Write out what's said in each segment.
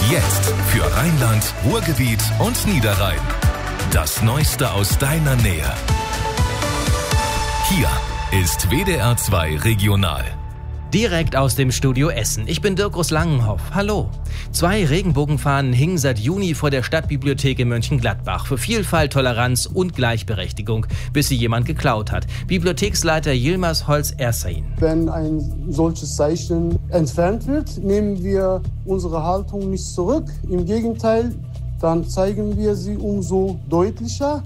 Jetzt für Rheinland, Ruhrgebiet und Niederrhein. Das Neueste aus deiner Nähe. Hier ist WDR 2 Regional. Direkt aus dem Studio Essen. Ich bin Dirkus Langenhoff. Hallo. 2 Regenbogenfahnen hingen seit Juni vor der Stadtbibliothek in Mönchengladbach für Vielfalt, Toleranz und Gleichberechtigung, bis sie jemand geklaut hat. Bibliotheksleiter Yilmaz Holz-Ersain. Wenn ein solches Zeichen entfernt wird, nehmen wir unsere Haltung nicht zurück. Im Gegenteil, dann zeigen wir sie umso deutlicher.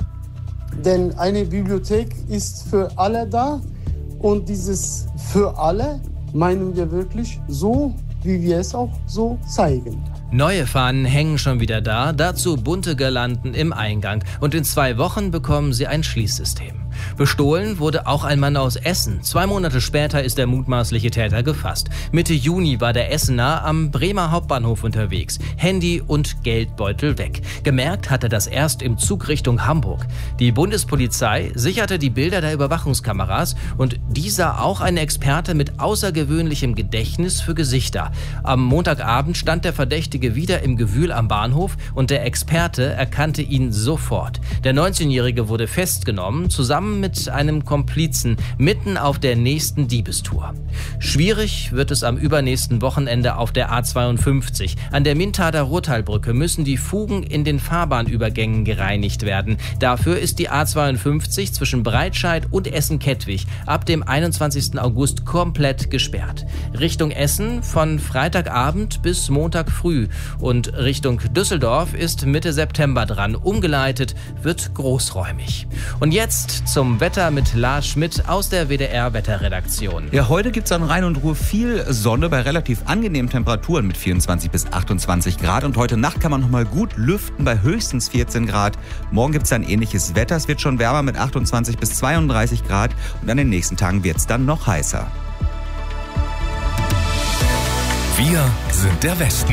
Denn eine Bibliothek ist für alle da. Und dieses für alle meinen wir wirklich so, wie wir es auch so zeigen. Neue Fahnen hängen schon wieder da, dazu bunte Girlanden im Eingang. Und in 2 Wochen bekommen sie ein Schließsystem. Bestohlen wurde auch ein Mann aus Essen. 2 Monate später ist der mutmaßliche Täter gefasst. Mitte Juni war der Essener am Bremer Hauptbahnhof unterwegs. Handy und Geldbeutel weg. Gemerkt hat er das erst im Zug Richtung Hamburg. Die Bundespolizei sicherte die Bilder der Überwachungskameras und die sah auch ein Experte mit außergewöhnlichem Gedächtnis für Gesichter. Am Montagabend stand der Verdächtige wieder im Gewühl am Bahnhof und der Experte erkannte ihn sofort. Der 19-Jährige wurde festgenommen, zusammen mit einem Komplizen mitten auf der nächsten Diebestour. Schwierig wird es am übernächsten Wochenende auf der A52. An der Mintader Ruhrtalbrücke müssen die Fugen in den Fahrbahnübergängen gereinigt werden. Dafür ist die A52 zwischen Breitscheid und Essen-Kettwig ab dem 21. August komplett gesperrt. Richtung Essen von Freitagabend bis Montag früh und Richtung Düsseldorf ist Mitte September dran. Umgeleitet wird großräumig. Und jetzt zum Wetter mit Lars Schmidt aus der WDR-Wetterredaktion. Ja, heute gibt es an Rhein und Ruhr viel Sonne bei relativ angenehmen Temperaturen mit 24 bis 28 Grad. Und heute Nacht kann man noch mal gut lüften bei höchstens 14 Grad. Morgen gibt es ein ähnliches Wetter. Es wird schon wärmer mit 28 bis 32 Grad. Und an den nächsten Tagen wird es dann noch heißer. Wir sind der Westen.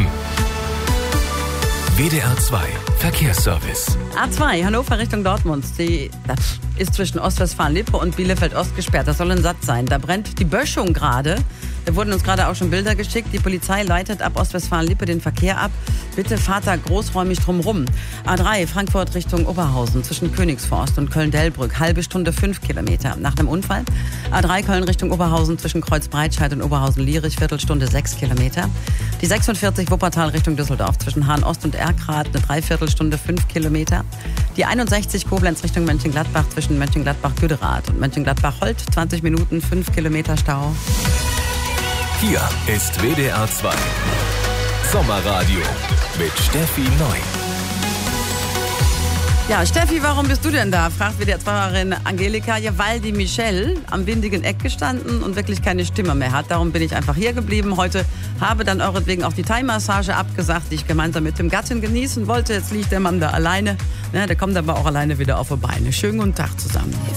WDR 2 Verkehrsservice. A2 Hannover Richtung Dortmund. Das ist zwischen Ostwestfalen-Lippe und Bielefeld-Ost gesperrt. Das soll ein Satz sein. Da brennt die Böschung gerade. Da wurden uns gerade auch schon Bilder geschickt. Die Polizei leitet ab Ostwestfalen-Lippe den Verkehr ab. Bitte fahrt da großräumig drumrum. A3 Frankfurt Richtung Oberhausen zwischen Königsforst und Köln-Delbrück. Halbe Stunde 5 Kilometer nach einem Unfall. A3 Köln Richtung Oberhausen zwischen Kreuz-Breitscheid und Oberhausen-Lierich. Viertelstunde 6 Kilometer. Die 46 Wuppertal Richtung Düsseldorf zwischen Hahn-Ost und Erkrath. Eine Dreiviertelstunde 5 Kilometer. Die 61 Koblenz Richtung Mönchengladbach zwischen Mönchengladbach-Güderath und Mönchengladbach-Holt. 20 Minuten, 5 Kilometer Stau. Hier ist WDR 2 Sommerradio mit Steffi Neu. Ja, Steffi, warum bist du denn da? Fragt WDR-Fahrerin Angelika. Ja, weil die Michelle am windigen Eck gestanden und wirklich keine Stimme mehr hat. Darum bin ich einfach hier geblieben. Heute habe dann euretwegen auch die Thai-Massage abgesagt, die ich gemeinsam mit dem Gatten genießen wollte. Jetzt liegt der Mann da alleine. Ja, der kommt aber auch alleine wieder auf die Beine. Schönen guten Tag zusammen.